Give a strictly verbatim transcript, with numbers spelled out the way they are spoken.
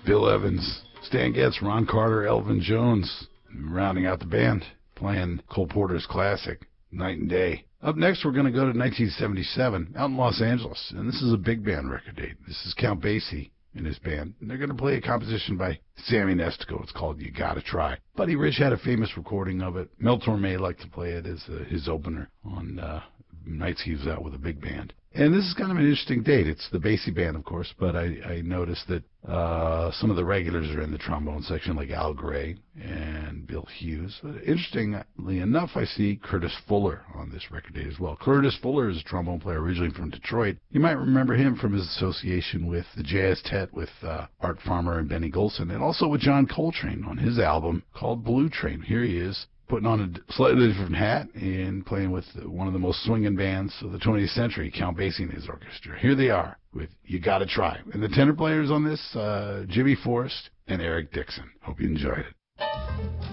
Bill Evans, Stan Getz, Ron Carter, Elvin Jones, rounding out the band, playing Cole Porter's classic, Night and Day. Up next, we're going to go to nineteen seventy-seven, out in Los Angeles, and this is a big band record date. This is Count Basie and his band, and they're going to play a composition by Sammy Nestico. It's called You Gotta Try. Buddy Rich had a famous recording of it. Mel Torme liked to play it as uh, his opener on uh, nights he was out with a big band. And this is kind of an interesting date. It's the Basie band, of course, but I, I noticed that uh, some of the regulars are in the trombone section, like Al Gray and Bill Hughes. But interestingly enough, I see Curtis Fuller on this record date as well. Curtis Fuller is a trombone player originally from Detroit. You might remember him from his association with the Jazz Tet with uh, Art Farmer and Benny Golson, and also with John Coltrane on his album called Blue Train. Here he is, putting on a slightly different hat and playing with one of the most swinging bands of the twentieth century, Count Basie and his orchestra. Here they are with You Gotta Try. And the tenor players on this, uh, Jimmy Forrest and Eric Dixon. Hope you enjoyed it.